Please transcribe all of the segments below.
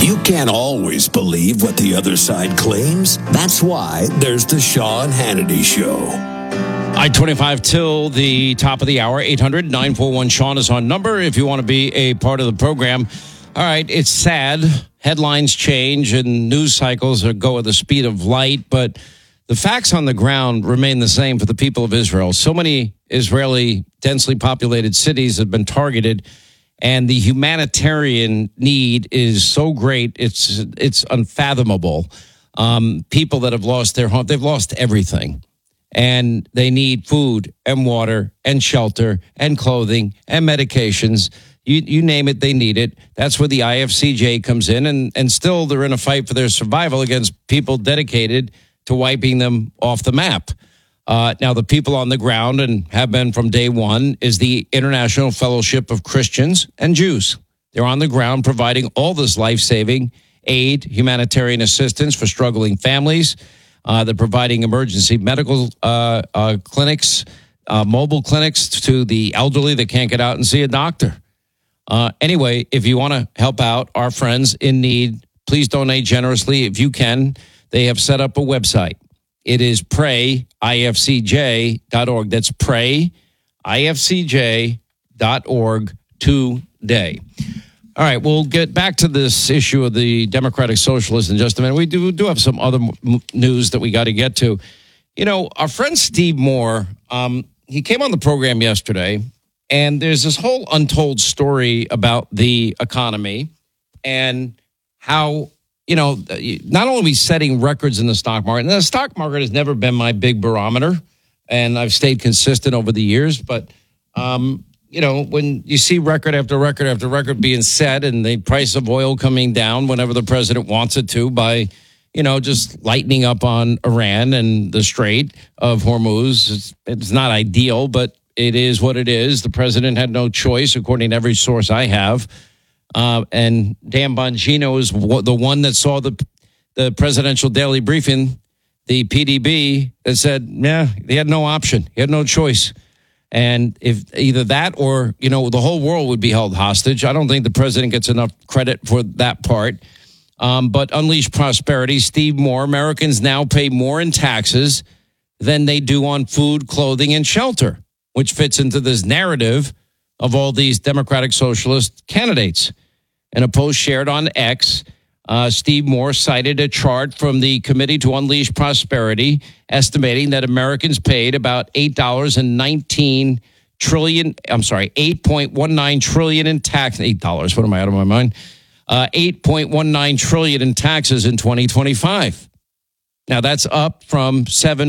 You can't always believe what the other side claims. That's why there's the Sean Hannity Show. I-25 till the top of the hour. 800-941-SEAN is our number if you want to be a part of the program. All right, it's sad. Headlines change and news cycles go at the speed of light, but the facts on the ground remain the same for the people of Israel. So many Israeli densely populated cities have been targeted, and the humanitarian need is so great, it's unfathomable. People that have lost their home, they've lost everything. And they need food and water and shelter and clothing and medications. You name it, they need it. That's where the IFCJ comes in. And still they're in a fight for their survival against people dedicated to wiping them off the map. Now, the people on the ground, and have been from day one, is the International Fellowship of Christians and Jews. They're on the ground providing all this life-saving aid, humanitarian assistance for struggling families. They're providing emergency medical clinics, mobile clinics to the elderly that can't get out and see a doctor. Anyway, if you want to help out our friends in need, please donate generously if you can. They have set up a website. It is prayifcj.org. That's prayifcj.org today. All right, we'll get back to this issue of the Democratic Socialists in just a minute. We do have some other news that we got to get to. You know, our friend Steve Moore, he came on the program yesterday, and there's this whole untold story about the economy and how, you know, not only are we setting records in the stock market, and the stock market has never been my big barometer, and I've stayed consistent over the years, but you know, when you see record after record after record being set and the price of oil coming down whenever the president wants it to by, you know, just lightening up on Iran and the Strait of Hormuz, it's not ideal, but it is what it is. The president had no choice, according to every source I have. And Dan Bongino is the one that saw the presidential daily briefing, the PDB, that said, yeah, he had no option. He had no choice. And if either that or, you know, the whole world would be held hostage. I don't think the president gets enough credit for that part. But Unleash Prosperity, Steve Moore, Americans now pay more in taxes than they do on food, clothing, and shelter, which fits into this narrative of all these Democratic Socialist candidates. In a post shared on X, Steve Moore cited a chart from the Committee to Unleash Prosperity, estimating that Americans paid about $8.19 trillion. I'm sorry, $8.19 trillion in tax. $8. What am I out of my mind? $8.19 trillion in taxes in 2025. Now that's up from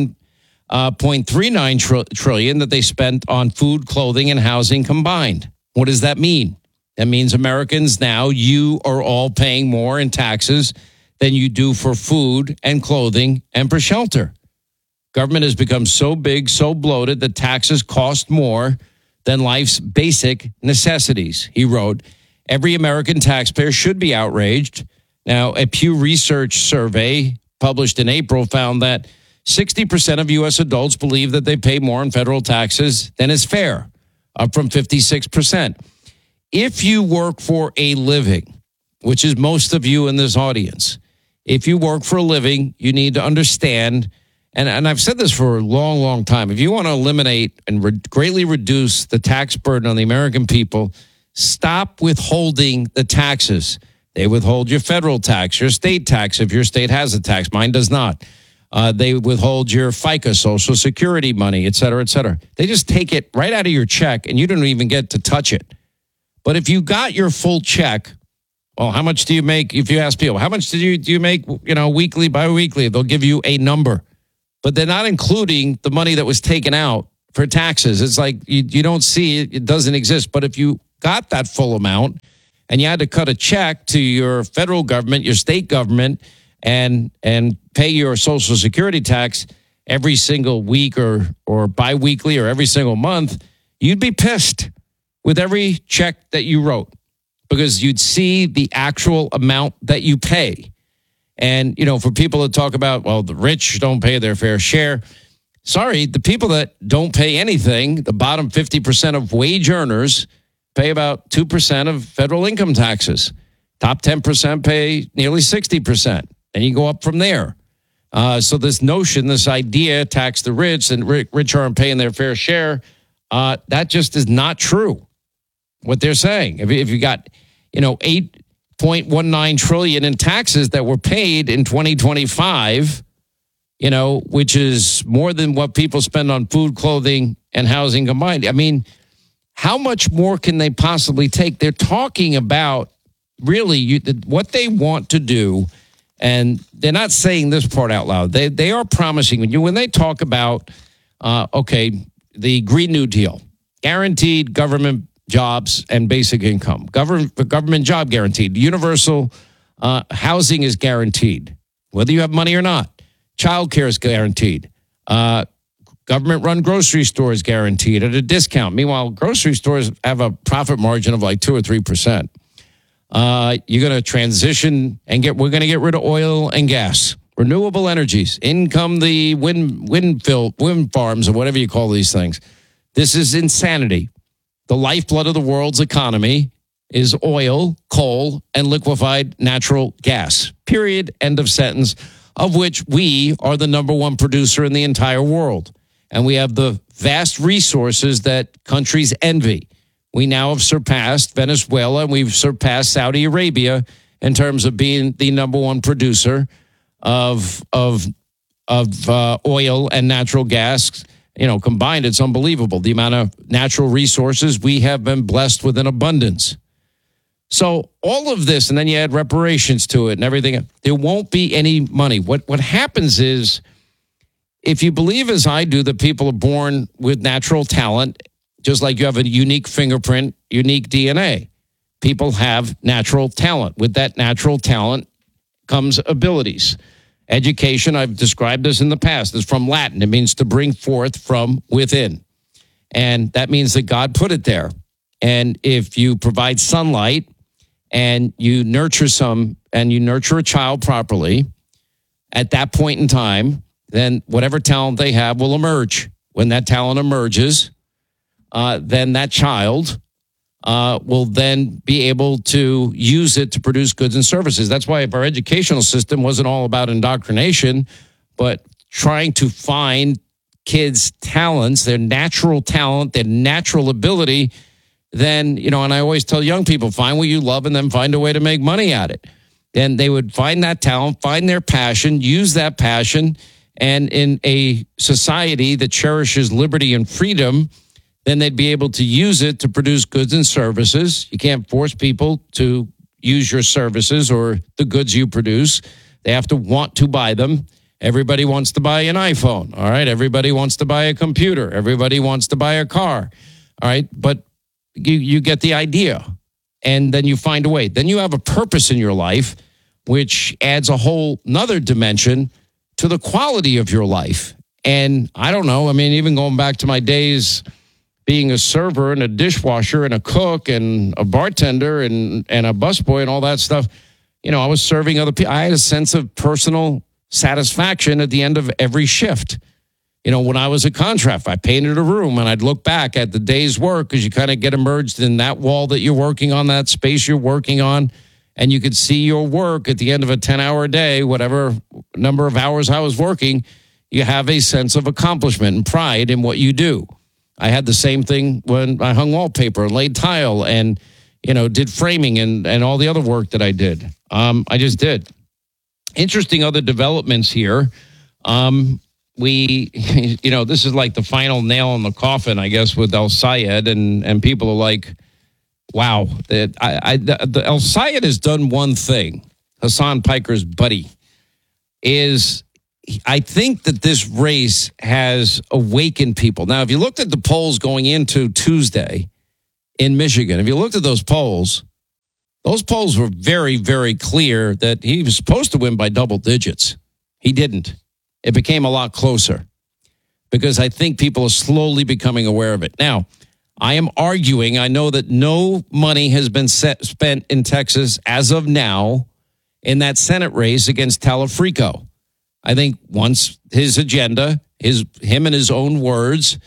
$7.39 trillion that they spent on food, clothing, and housing combined. What does that mean? That means Americans now, you are all paying more in taxes than you do for food and clothing and for shelter. Government has become so big, so bloated that taxes cost more than life's basic necessities, he wrote. Every American taxpayer should be outraged. Now, a Pew Research survey published in April found that 60% of U.S. adults believe that they pay more in federal taxes than is fair, up from 56%. If you work for a living, which is most of you in this audience, if you work for a living, you need to understand, and I've said this for a long, long time, if you want to eliminate and greatly reduce the tax burden on the American people, stop withholding the taxes. They withhold your federal tax, your state tax, if your state has a tax. Mine does not. They withhold your FICA, Social Security money, et cetera, et cetera. They just take it right out of your check, and you don't even get to touch it. But if you got your full check, well, how much do you make? If you ask people, how much do you make, you know, weekly, biweekly? They'll give you a number. But they're not including the money that was taken out for taxes. It's like you don't see it. It doesn't exist. But if you got that full amount and you had to cut a check to your federal government, your state government, and pay your Social Security tax every single week or biweekly or every single month, you'd be pissed with every check that you wrote, because you'd see the actual amount that you pay. And, you know, for people that talk about, well, the rich don't pay their fair share. Sorry, the people that don't pay anything, the bottom 50% of wage earners, pay about 2% of federal income taxes. Top 10% pay nearly 60%. And you go up from there. So this notion, this idea, tax the rich and rich aren't paying their fair share, that just is not true. What they're saying, if you got, 8.19 trillion in taxes that were paid in 2025, which is more than what people spend on food, clothing, and housing combined. I mean, how much more can they possibly take? They're talking about really what they want to do. And they're not saying this part out loud. They are promising when they talk about, the Green New Deal, guaranteed government jobs and basic income, government job guaranteed, universal housing is guaranteed, whether you have money or not. Child care is guaranteed. Government-run grocery stores guaranteed at a discount. Meanwhile, grocery stores have a profit margin of like 2 or 3%. You're going to transition and we're going to get rid of oil and gas, renewable energies, the wind farms or whatever you call these things. This is insanity. The lifeblood of the world's economy is oil, coal, and liquefied natural gas. Period. End of sentence. Of which we are the number one producer in the entire world. And we have the vast resources that countries envy. We now have surpassed Venezuela and we've surpassed Saudi Arabia in terms of being the number one producer of oil and natural gas. Combined, it's unbelievable. The amount of natural resources we have been blessed with in abundance. So all of this, and then you add reparations to it and everything, there won't be any money. What happens is, if you believe as I do that people are born with natural talent, just like you have a unique fingerprint, unique DNA, people have natural talent. With that natural talent comes abilities. Education, I've described this in the past, is from Latin. It means to bring forth from within. And that means that God put it there. And if you provide sunlight and you nurture a child properly, at that point in time, then whatever talent they have will emerge. When that talent emerges, then that child will then be able to use it to produce goods and services. That's why if our educational system wasn't all about indoctrination, but trying to find kids' talents, their natural talent, their natural ability, then, and I always tell young people, find what you love and then find a way to make money at it. Then they would find that talent, find their passion, use that passion, and in a society that cherishes liberty and freedom, then they'd be able to use it to produce goods and services. You can't force people to use your services or the goods you produce. They have to want to buy them. Everybody wants to buy an iPhone, all right? Everybody wants to buy a computer. Everybody wants to buy a car, all right? But you get the idea, and then you find a way. Then you have a purpose in your life, which adds a whole nother dimension to the quality of your life. And I don't know, even going back to my days being a server and a dishwasher and a cook and a bartender and a busboy and all that stuff, I was serving other people. I had a sense of personal satisfaction at the end of every shift. When I was a contractor, I painted a room and I'd look back at the day's work because you kind of get immersed in that wall that you're working on, that space you're working on, and you could see your work at the end of a 10-hour day, whatever number of hours I was working. You have a sense of accomplishment and pride in what you do. I had the same thing when I hung wallpaper and laid tile and, did framing and all the other work that I did. I just did. Interesting other developments here. This is like the final nail in the coffin, I guess, with El Sayed, and people are like, wow, El Sayed has done one thing. Hassan Piker's buddy is, I think that this race has awakened people. Now, if you looked at the polls going into Tuesday in Michigan, if you looked at those polls were very, very clear that he was supposed to win by double digits. He didn't. It became a lot closer because I think people are slowly becoming aware of it. Now, I am arguing, I know that no money has been spent in Texas as of now in that Senate race against Talafrico. I think once his agenda, him and his own words,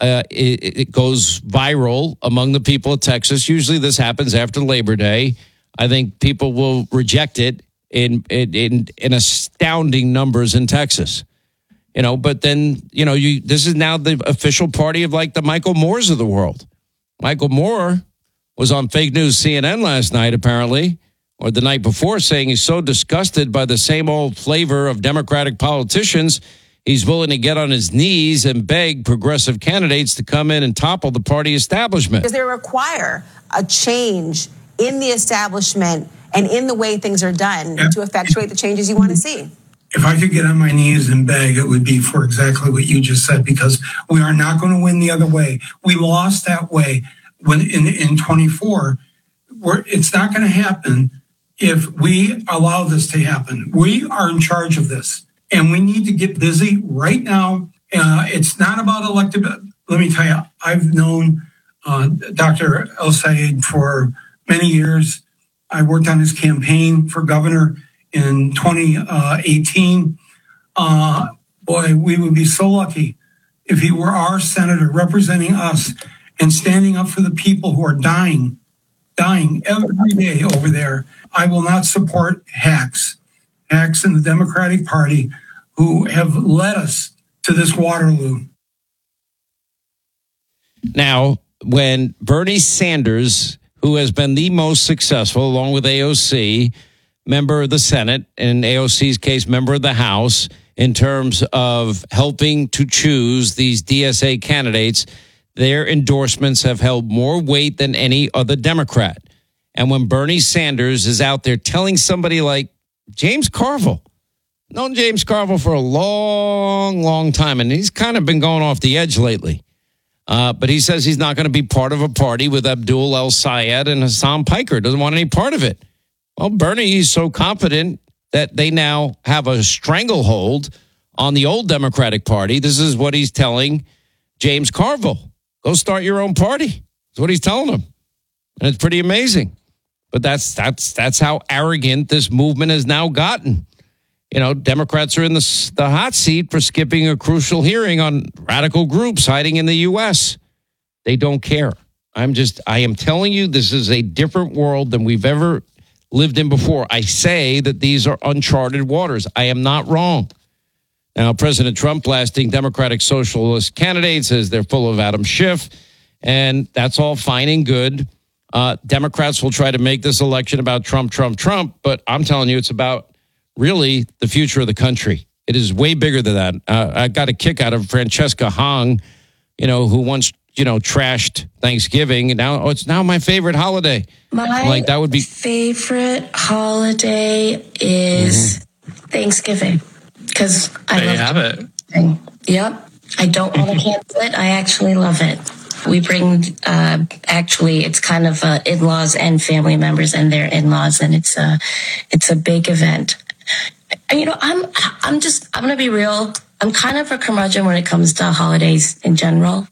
it goes viral among the people of Texas. Usually this happens after Labor Day. I think people will reject it in astounding numbers in Texas. But then, this is now the official party of like the Michael Moores of the world. Michael Moore was on fake news CNN last night, apparently, or the night before, saying he's so disgusted by the same old flavor of Democratic politicians, he's willing to get on his knees and beg progressive candidates to come in and topple the party establishment. Because they require a change in the establishment and in the way things are done to effectuate the changes you want to see. If I could get on my knees and beg, it would be for exactly what you just said, because we are not going to win the other way. We lost that way when in 24. It's not going to happen if we allow this to happen. We are in charge of this, and we need to get busy right now. It's not about elected. Let me tell you, I've known Dr. El-Sayed for many years. I worked on his campaign for governor in 2018. Boy, we would be so lucky if he were our senator representing us and standing up for the people who are dying every day over there. I will not support hacks in the Democratic Party who have led us to this Waterloo. Now, when Bernie Sanders, who has been the most successful, along with AOC, member of the Senate, in AOC's case, member of the House, in terms of helping to choose these DSA candidates, their endorsements have held more weight than any other Democrat. And when Bernie Sanders is out there telling somebody like James Carville, known James Carville for a long, long time, and he's kind of been going off the edge lately. But he says he's not going to be part of a party with Abdul El-Sayed and Hassan Piker. Doesn't want any part of it. Well, Bernie is so confident that they now have a stranglehold on the old Democratic Party. This is what he's telling James Carville. Go start your own party. That's what he's telling him. And it's pretty amazing. But that's how arrogant this movement has now gotten. Democrats are in the hot seat for skipping a crucial hearing on radical groups hiding in the U.S. They don't care. I am telling you, this is a different world than we've ever lived in before. I say that these are uncharted waters. I am not wrong. Now, President Trump blasting Democratic Socialist candidates as they're full of Adam Schiff, and that's all fine and good. Democrats will try to make this election about Trump, but I'm telling you, it's about really the future of the country. It is way bigger than that. I got a kick out of Francesca Hong, who once, trashed Thanksgiving. And now it's now my favorite holiday. That would be favorite holiday is Thanksgiving, because I love it. Yep. I don't want to cancel it. I actually love it. We bring, it's kind of in-laws and family members and their in-laws, and it's a big event. And, I'm going to be real. I'm kind of a curmudgeon when it comes to holidays in general.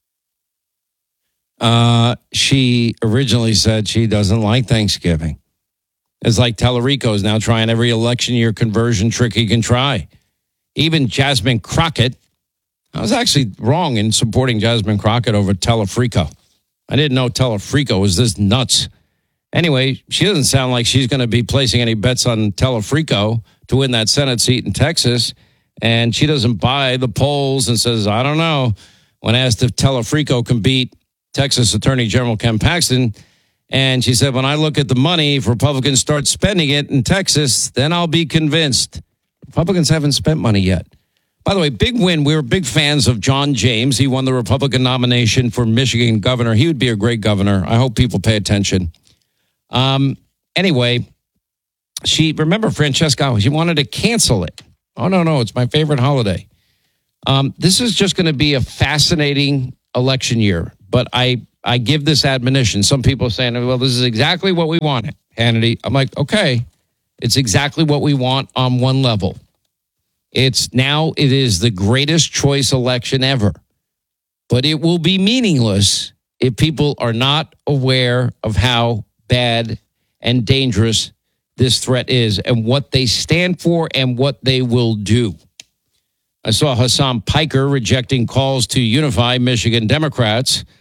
She originally said she doesn't like Thanksgiving. It's like Tellerico is now trying every election year conversion trick he can try. Even Jasmine Crockett. I was actually wrong in supporting Jasmine Crockett over Telefrico. I didn't know Telefrico was this nuts. Anyway, she doesn't sound like she's going to be placing any bets on Telefrico to win that Senate seat in Texas. And she doesn't buy the polls and says, I don't know. When asked if Telefrico can beat Texas Attorney General Ken Paxton, and she said, when I look at the money, if Republicans start spending it in Texas, then I'll be convinced. Republicans haven't spent money yet. By the way, big win. We were big fans of John James. He won the Republican nomination for Michigan governor. He would be a great governor. I hope people pay attention. Anyway, remember Francesca, she wanted to cancel it. Oh, no, it's my favorite holiday. This is just going to be a fascinating election year, but I give this admonition. Some people are saying, well, this is exactly what we wanted, Hannity. I'm like, okay, it's exactly what we want on one level. It is the greatest choice election ever, but it will be meaningless if people are not aware of how bad and dangerous this threat is and what they stand for and what they will do. I saw Hassan Piker rejecting calls to unify Michigan Democrats.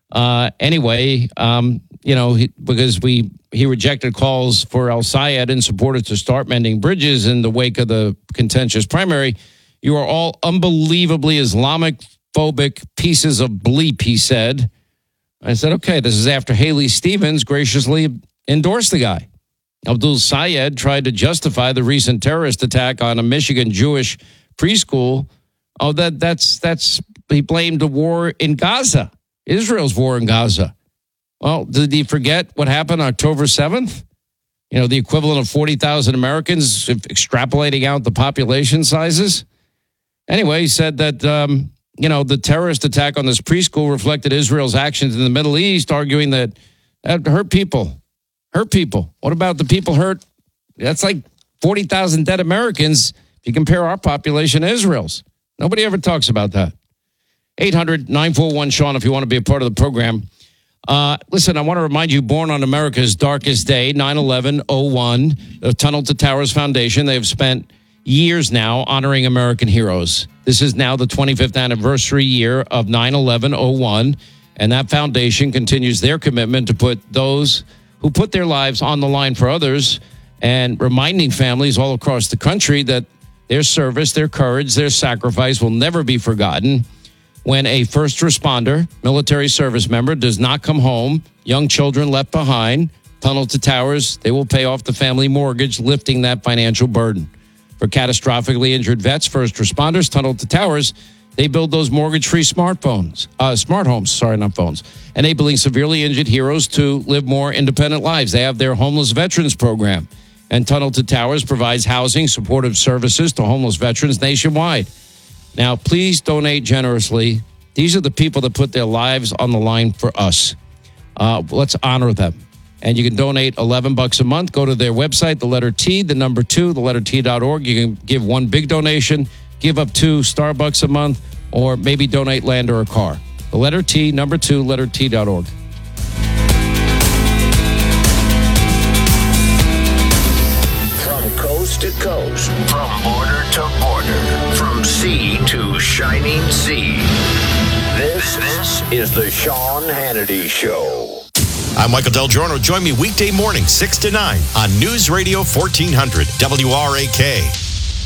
Anyway, because he rejected calls for al-Sayed and supported to start mending bridges in the wake of the contentious primary. You are all unbelievably Islamic-phobic pieces of bleep, he said. I said, okay, this is after Haley Stevens graciously endorsed the guy. Abdul Sayed tried to justify the recent terrorist attack on a Michigan Jewish preschool. Oh, that's he blamed the war in Gaza, Israel's war in Gaza. Well, did he forget what happened October 7th? The equivalent of 40,000 Americans, extrapolating out the population sizes. Anyway, he said that, the terrorist attack on this preschool reflected Israel's actions in the Middle East, arguing that hurt people. Hurt people. What about the people hurt? That's like 40,000 dead Americans if you compare our population to Israel's. Nobody ever talks about that. 800-941-SEAN if you want to be a part of the program. Listen, I want to remind you, born on America's darkest day, 9/11/01, the Tunnel to Towers Foundation. They have spent years now honoring American heroes. This is now the 25th anniversary year of 9/11/01, and that foundation continues their commitment to put those who put their lives on the line for others and reminding families all across the country that their service, their courage, their sacrifice will never be forgotten. When a first responder, military service member, does not come home, young children left behind, Tunnel to Towers, they will pay off the family mortgage, lifting that financial burden. For catastrophically injured vets, first responders, Tunnel to Towers, they build those mortgage-free smart homes, enabling severely injured heroes to live more independent lives. They have their homeless veterans program, and Tunnel to Towers provides housing, supportive services to homeless veterans nationwide. Now, please donate generously. These are the people that put their lives on the line for us. Let's honor them. And you can donate $11 a month. Go to their website, the letter T, the number 2, the letter T.org. You can give one big donation, give up 2 Starbucks a month, or maybe donate land or a car. The letter T, number 2, letter T.org. From coast to coast, from border to border, from sea to shining sea. This is the Sean Hannity Show. I'm Michael Del Giorno. Join me weekday morning, 6 to 9 on News Radio 1400 WRAK.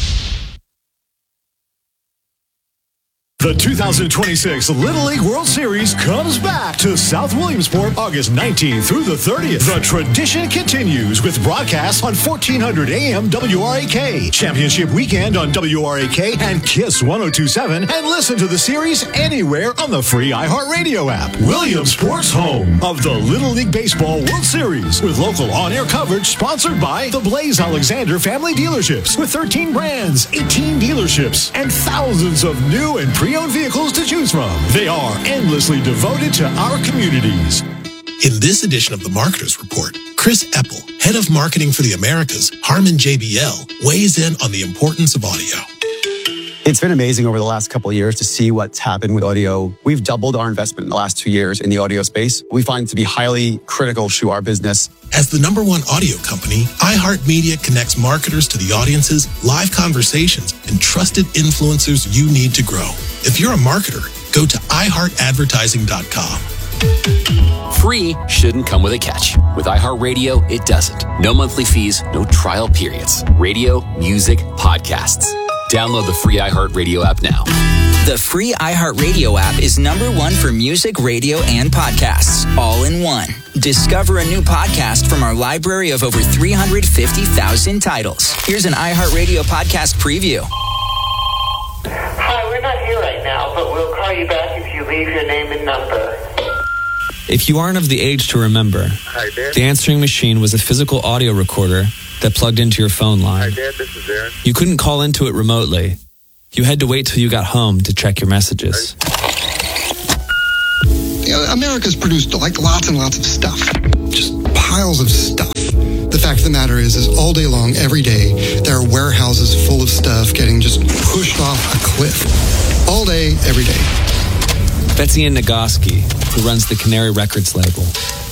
The 2026 Little League World Series comes back to South Williamsport August 19th through the 30th. The tradition continues with broadcasts on 1400 AM WRAK, Championship Weekend on WRAK and KISS 1027, and listen to the series anywhere on the free iHeartRadio app. Williamsport's home of the Little League Baseball World Series with local on-air coverage sponsored by the Blaze Alexander Family Dealerships with 13 brands, 18 dealerships, and thousands of new and pre-owned vehicles to choose from. They are endlessly devoted to our communities. In this edition of the Marketers Report, Chris Eppel, head of marketing for the Americas, Harman JBL, weighs in on the importance of audio. It's been amazing over the last couple of years to see what's happened with audio. We've doubled our investment in the last 2 years in the audio space. We find it to be highly critical to our business. As the #1 audio company, iHeartMedia connects marketers to the audiences, live conversations, and trusted influencers you need to grow. If you're a marketer, go to iHeartAdvertising.com. Free shouldn't come with a catch. With iHeartRadio, it doesn't. No monthly fees, no trial periods. Radio, music, podcasts. Download the free iHeartRadio app now. The free iHeartRadio app is #1 for music, radio, and podcasts, all in one. Discover a new podcast from our library of over 350,000 titles. Here's an iHeartRadio podcast preview. Hi, we're not here right now, but we'll call you back if you leave your name and number. If you aren't of the age to remember, Hi, Dad. the answering machine was a physical audio recorder that plugged into your phone line. Hi, Dad. This is Aaron. You couldn't call into it remotely. You had to wait till you got home to check your messages. America's produced lots and lots of stuff. Just piles of stuff. The fact of the matter is all day long, every day, there are warehouses full of stuff getting just pushed off a cliff. All day, every day. Betsy Ann Nagoski, who runs the Canary Records label.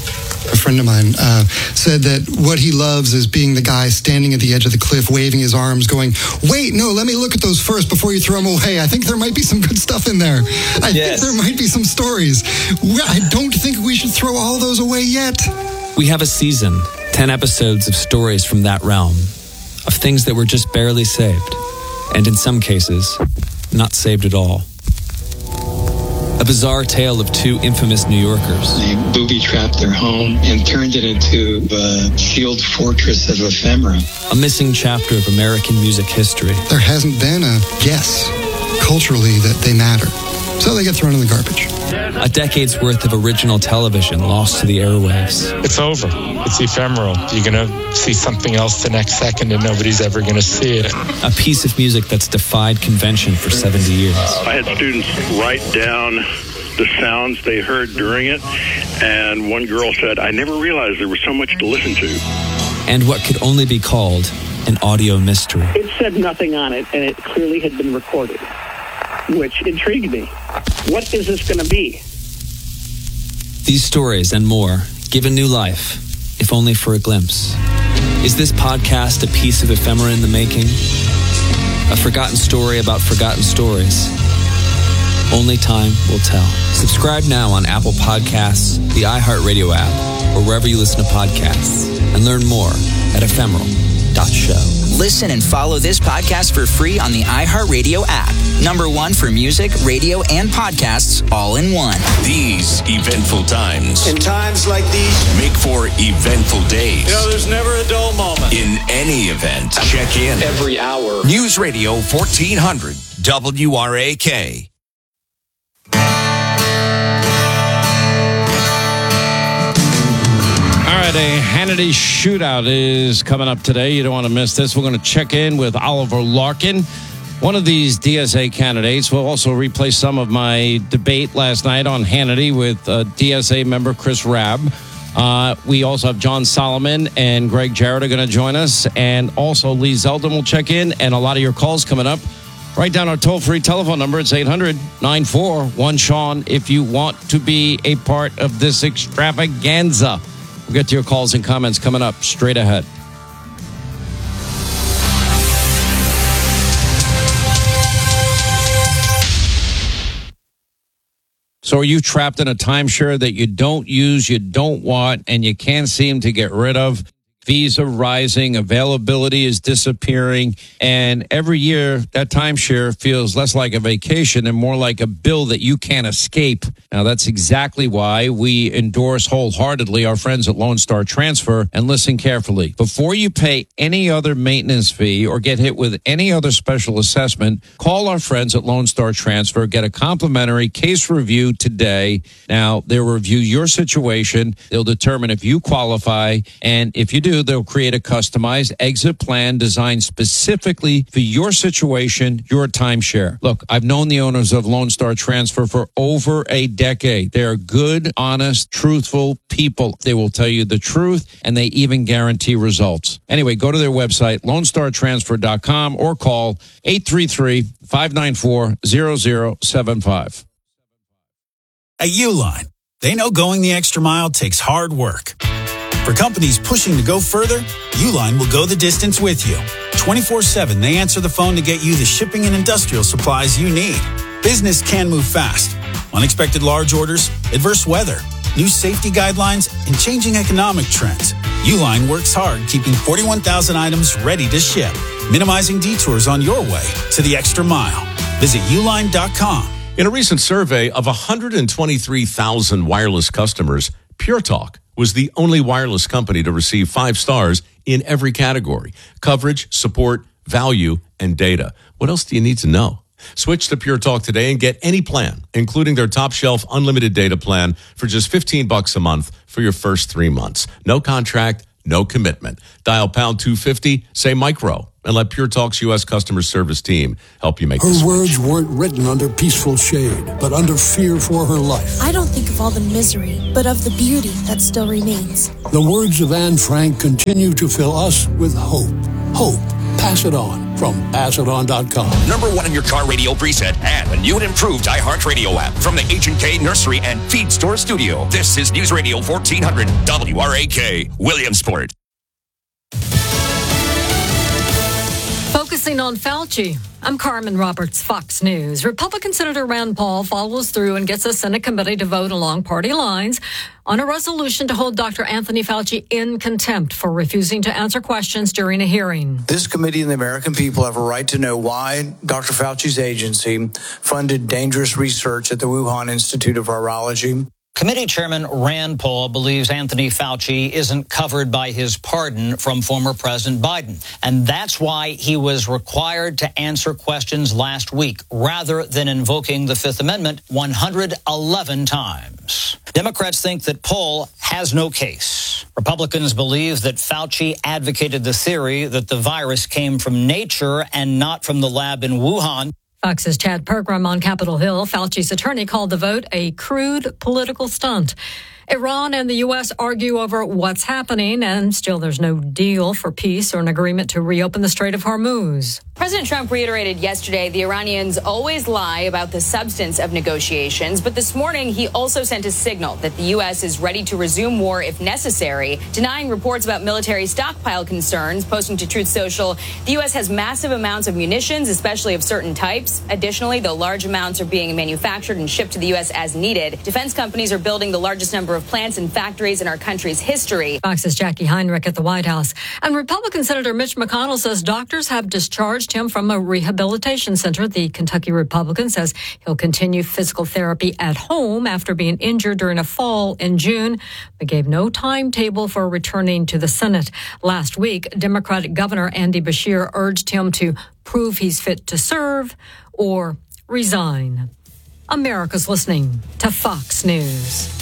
a friend of mine, said that what he loves is being the guy standing at the edge of the cliff, waving his arms, going, wait, no, let me look at those first before you throw them away. I think there might be some good stuff in there. I think there might be some stories. I don't think we should throw all those away yet. We have a season, 10 episodes of stories from that realm, of things that were just barely saved, and in some cases, not saved at all. A bizarre tale of two infamous New Yorkers. They booby-trapped their home and turned it into a sealed fortress of ephemera. A missing chapter of American music history. There hasn't been a guess culturally that they matter. So they get thrown in the garbage. A decade's worth of original television lost to the airwaves. It's over. It's ephemeral. You're going to see something else the next second and nobody's ever going to see it. A piece of music that's defied convention for 70 years. I had students write down the sounds they heard during it, and one girl said, I never realized there was so much to listen to. And what could only be called an audio mystery. It said nothing on it, and it clearly had been recorded, which intrigued me. What is this going to be? These stories and more given new life, if only for a glimpse. Is this podcast a piece of ephemera in the making? A forgotten story about forgotten stories? Only time will tell. Subscribe now on Apple Podcasts, the iHeartRadio app, or wherever you listen to podcasts, and learn more at ephemeral.show. Listen and follow this podcast for free on the iHeartRadio app. #1 for music, radio, and podcasts all in one. These eventful times. In times like these, make for eventful days. You know, there's never a dull moment. In any event, check in. Every hour. News Radio 1400, WRAK. All right, a Hannity shootout is coming up today. You don't want to miss this. We're going to check in with Oliver Larkin, one of these DSA candidates. We'll also replay some of my debate last night on Hannity with DSA member Chris Rabb. We also have John Solomon and Greg Jarrett are going to join us. And also Lee Zeldin will check in, and a lot of your calls coming up. Write down our toll-free telephone number. It's 800-941-SEAN if you want to be a part of this extravaganza. We'll get to your calls and comments coming up straight ahead. So are you trapped in a timeshare that you don't use, you don't want, and you can't seem to get rid of? Fees are rising, availability is disappearing, and every year that timeshare feels less like a vacation and more like a bill that you can't escape. Now, that's exactly why we endorse wholeheartedly our friends at Lone Star Transfer, and listen carefully. Before you pay any other maintenance fee or get hit with any other special assessment, call our friends at Lone Star Transfer. Get a complimentary case review today. Now, they'll review your situation. They'll determine if you qualify, and if you do, they'll create a customized exit plan designed specifically for your situation, your timeshare. Look, I've known the owners of Lone Star Transfer for over a decade. They're good, honest, truthful people. They will tell you the truth, and they even guarantee results. Anyway, go to their website, LoneStarTransfer.com, or call 833-594-0075. At Uline, they know going the extra mile takes hard work. For companies pushing to go further, Uline will go the distance with you. 24/7, they answer the phone to get you the shipping and industrial supplies you need. Business can move fast. Unexpected large orders, adverse weather, new safety guidelines, and changing economic trends. Uline works hard keeping 41,000 items ready to ship, minimizing detours on your way to the extra mile. Visit uline.com. In a recent survey of 123,000 wireless customers, Pure Talk was the only wireless company to receive 5 stars in every category: coverage, support, value, and data. What else do you need to know? Switch to Pure Talk today and get any plan, including their top shelf unlimited data plan for just $15 a month for your first 3 months. No contract, no commitment. Dial pound 250, say micro, and let Pure Talk's U.S. customer service team help you make the switch. Her words weren't written under peaceful shade, but under fear for her life. I don't think of all the misery, but of the beauty that still remains. The words of Anne Frank continue to fill us with hope. Hope. Pass it on. from PassItOn.com. Number one in your car radio preset and the new and improved iHeartRadio app from the H&K Nursery and Feed Store Studio. This is News Radio 1400 WRAK, Williamsport. Focusing on Fauci, I'm Carmen Roberts, Fox News. Republican Senator Rand Paul follows through and gets a Senate committee to vote along party lines on a resolution to hold Dr. Anthony Fauci in contempt for refusing to answer questions during a hearing. This committee and the American people have a right to know why Dr. Fauci's agency funded dangerous research at the Wuhan Institute of Virology. Committee Chairman Rand Paul believes Anthony Fauci isn't covered by his pardon from former President Biden. And that's why he was required to answer questions last week, rather than invoking the Fifth Amendment 111 times. Democrats think that Paul has no case. Republicans believe that Fauci advocated the theory that the virus came from nature and not from the lab in Wuhan. Fox's Chad Pergram on Capitol Hill. Fauci's attorney called the vote a crude political stunt. Iran and the U.S. argue over what's happening, and still there's no deal for peace or an agreement to reopen the Strait of Hormuz. President Trump reiterated yesterday the Iranians always lie about the substance of negotiations, but this morning he also sent a signal that the U.S. is ready to resume war if necessary, denying reports about military stockpile concerns. Posting to Truth Social, the U.S. has massive amounts of munitions, especially of certain types. Additionally, though large amounts are being manufactured and shipped to the U.S. as needed, defense companies are building the largest number of plants and factories in our country's history. Fox's Jackie Heinrich at the White House. And Republican Senator Mitch McConnell says doctors have discharged him from a rehabilitation center. The Kentucky Republican says he'll continue physical therapy at home after being injured during a fall in June, but gave no timetable for returning to the Senate. Last week, Democratic Governor Andy Beshear urged him to prove he's fit to serve or resign. America's listening to Fox News.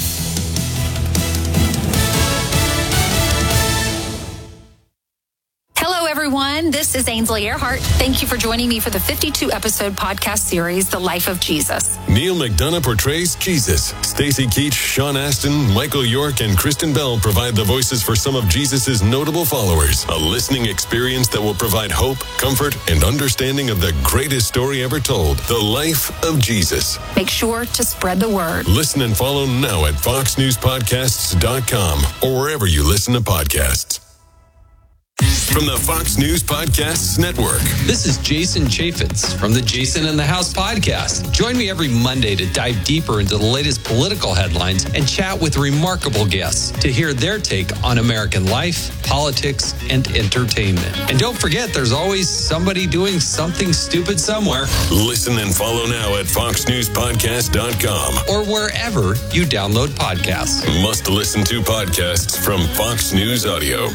Hello, everyone. This is Ainsley Earhart. Thank you for joining me for the 52-episode podcast series, The Life of Jesus. Neil McDonough portrays Jesus. Stacey Keach, Sean Astin, Michael York, and Kristen Bell provide the voices for some of Jesus' notable followers. A listening experience that will provide hope, comfort, and understanding of the greatest story ever told, The Life of Jesus. Make sure to spread the word. Listen and follow now at foxnewspodcasts.com or wherever you listen to podcasts. From the Fox News Podcasts Network. This is Jason Chaffetz from the Jason in the House podcast. Join me every Monday to dive deeper into the latest political headlines and chat with remarkable guests to hear their take on American life, politics, and entertainment. And don't forget, there's always somebody doing something stupid somewhere. Listen and follow now at foxnewspodcast.com or wherever you download podcasts. Must listen to podcasts from Fox News Audio.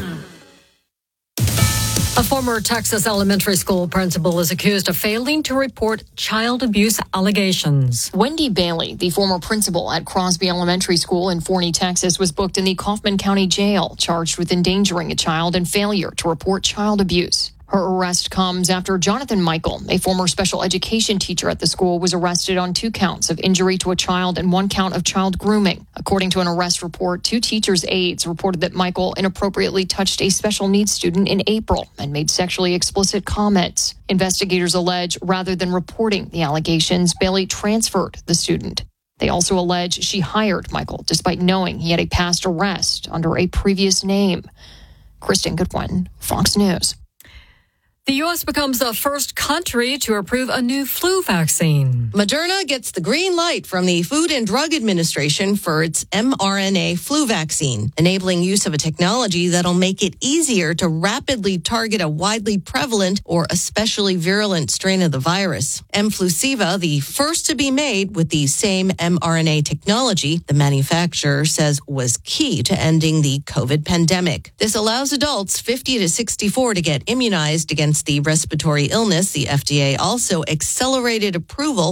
A former Texas elementary school principal is accused of failing to report child abuse allegations. Wendy Bailey, the former principal at Crosby Elementary School in Forney, Texas, was booked in the Kaufman County Jail, charged with endangering a child and failure to report child abuse. Her arrest comes after Jonathan Michael, a former special education teacher at the school, was arrested on 2 counts of injury to a child and 1 count of child grooming. According to an arrest report, 2 teachers' aides reported that Michael inappropriately touched a special needs student in April and made sexually explicit comments. Investigators allege rather than reporting the allegations, Bailey transferred the student. They also allege she hired Michael despite knowing he had a past arrest under a previous name. Kristen Goodwin, Fox News. The U.S. becomes the first country to approve a new flu vaccine. Moderna gets the green light from the Food and Drug Administration for its mRNA flu vaccine, enabling use of a technology that'll make it easier to rapidly target a widely prevalent or especially virulent strain of the virus. Mflusiva, the first to be made with the same mRNA technology, the manufacturer says was key to ending the COVID pandemic. This allows adults 50 to 64 to get immunized against the respiratory illness. The FDA also accelerated approval for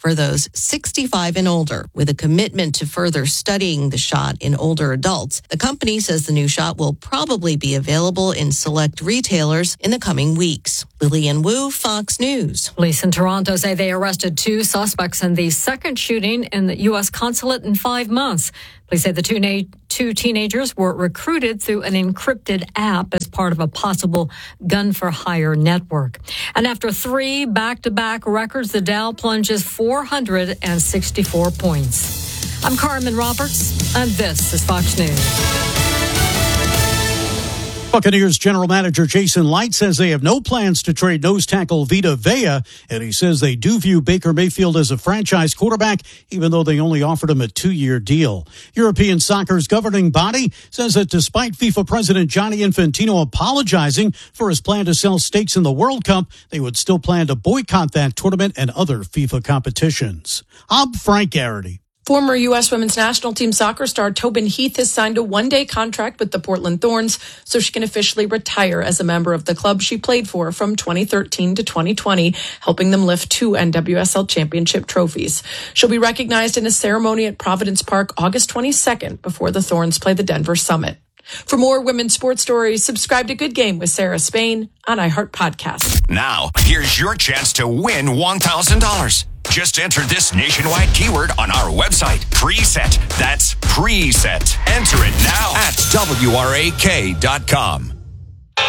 for those 65 and older, with a commitment to further studying the shot in older adults. The company says the new shot will probably be available in select retailers in the coming weeks. Lillian Wu, Fox News. Police in Toronto say they arrested 2 suspects in the second shooting in the U.S. consulate in 5 months. Police say the two teenagers were recruited through an encrypted app as part of a possible gun-for-hire network. And after 3 back-to-back records, the Dow plunges 464 points. I'm Carmen Roberts, and this is Fox News. Buccaneers general manager Jason Licht says they have no plans to trade nose tackle Vita Vea, and he says they do view Baker Mayfield as a franchise quarterback, even though they only offered him a 2-year deal. European soccer's governing body says that despite FIFA President Gianni Infantino apologizing for his plan to sell stakes in the World Cup, they would still plan to boycott that tournament and other FIFA competitions. I'm Frank Garrity. Former U.S. women's national team soccer star Tobin Heath has signed a 1-day contract with the Portland Thorns so she can officially retire as a member of the club she played for from 2013 to 2020, helping them lift 2 NWSL championship trophies. She'll be recognized in a ceremony at Providence Park August 22nd before the Thorns play the Denver Summit. For more women's sports stories, subscribe to Good Game with Sarah Spain on iHeart Podcast. Now, here's your chance to win $1,000. Just enter this nationwide keyword on our website, Preset. That's Preset. Enter it now at WRAK.com.